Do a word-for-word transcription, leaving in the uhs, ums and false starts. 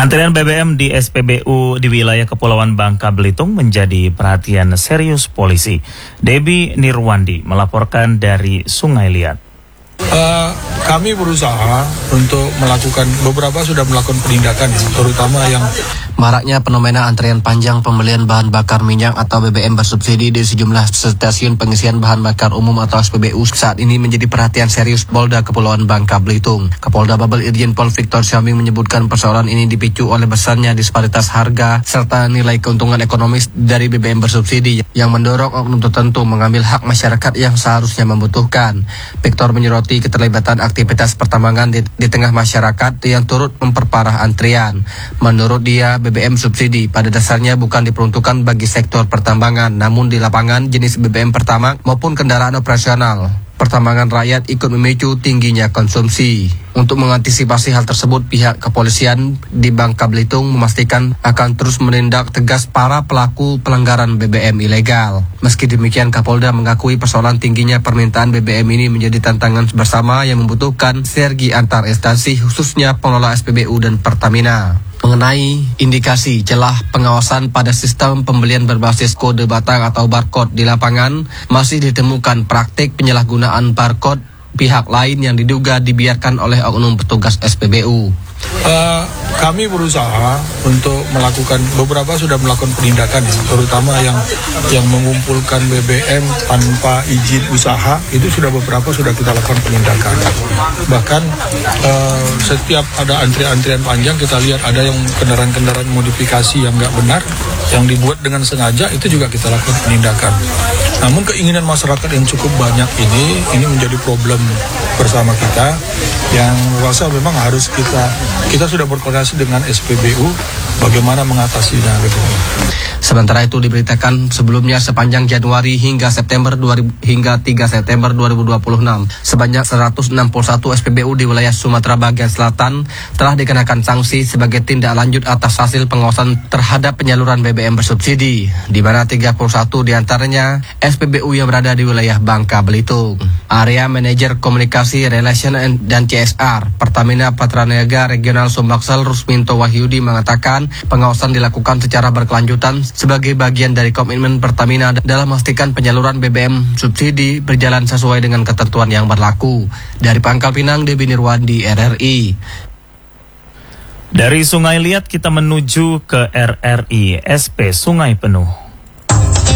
Antrian B B M di S P B U di wilayah Kepulauan Bangka Belitung menjadi perhatian serius polisi. Debbie Nirwandi melaporkan dari Sungai Liat. Uh, kami berusaha untuk melakukan, beberapa sudah melakukan penindakan, terutama yang maraknya fenomena antrian panjang pembelian bahan bakar minyak atau B B M bersubsidi di sejumlah stasiun pengisian bahan bakar umum atau S P B U saat ini menjadi perhatian serius Polda Kepulauan Bangka Belitung. Kapolda Babel Irjen Pol Victor Syaming menyebutkan persoalan ini dipicu oleh besarnya disparitas harga serta nilai keuntungan ekonomis dari B B M bersubsidi yang mendorong oknum tertentu mengambil hak masyarakat yang seharusnya membutuhkan. Victor menyoroti keterlibatan aktivitas pertambangan di, di tengah masyarakat yang turut memperparah antrian. Menurut dia, B B M subsidi pada dasarnya bukan diperuntukkan bagi sektor pertambangan, namun di lapangan jenis B B M pertamax maupun kendaraan operasional pertambangan rakyat ikut memicu tingginya konsumsi. Untuk mengantisipasi hal tersebut, pihak kepolisian di Bangka Belitung memastikan akan terus menindak tegas para pelaku pelanggaran B B M ilegal. Meski demikian, Kapolda mengakui persoalan tingginya permintaan B B M ini menjadi tantangan bersama yang membutuhkan sinergi antar instansi, khususnya pengelola S P B U dan Pertamina. Mengenai indikasi celah pengawasan pada sistem pembelian berbasis kode batang atau barcode di lapangan, masih ditemukan praktik penyalahgunaan barcode pihak lain yang diduga dibiarkan oleh oknum petugas S P B U. Uh, kami berusaha untuk melakukan, beberapa sudah melakukan penindakan, terutama yang yang mengumpulkan B B M tanpa izin usaha, itu sudah beberapa sudah kita lakukan penindakan. Bahkan uh, setiap ada antrian-antrian panjang, kita lihat ada yang kendaraan-kendaraan modifikasi yang nggak benar, yang dibuat dengan sengaja, itu juga kita lakukan penindakan. Namun keinginan masyarakat yang cukup banyak ini, ini menjadi problem bersama kita, yang rasa memang harus kita kita sudah berkoordinasi dengan S P B U bagaimana mengatasinya gitu. Sementara itu diberitakan sebelumnya sepanjang Januari hingga September dua ribu, hingga tiga September dua ribu dua puluh enam sebanyak seratus enam puluh satu S P B U di wilayah Sumatera bagian selatan telah dikenakan sanksi sebagai tindak lanjut atas hasil pengawasan terhadap penyaluran B B M bersubsidi, di mana tiga puluh satu diantaranya S P B U yang berada di wilayah Bangka Belitung. Area Manajer Komunikasi Relation dan C S R Pertamina Patraniaga Regional Sumbaksel Rusminto Wahyudi mengatakan pengawasan dilakukan secara berkelanjutan sebagai bagian dari komitmen Pertamina dalam memastikan penyaluran B B M subsidi berjalan sesuai dengan ketentuan yang berlaku. Dari Pangkal Pinang, Debbie Nirwandi, R R I. Dari Sungai Liat kita menuju ke R R I, S P Sungai Penuh.